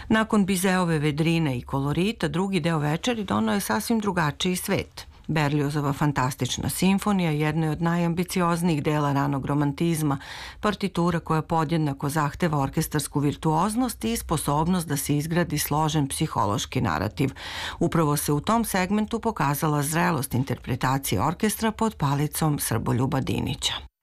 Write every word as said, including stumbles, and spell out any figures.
Nakon Bizeove vedrine i kolorita, drugi deo večeri donao je sasvim drugačiji svet. Berliozova fantastična simfonija jedna je od najambicioznijih dela ranog romantizma, partitura koja podjednako zahteva orkestarsku virtuoznost i sposobnost da se izgradi složen psihološki narativ. Upravo se u tom segmentu pokazala zrelost interpretacije orkestra pod palicom Srboljuba Dinića.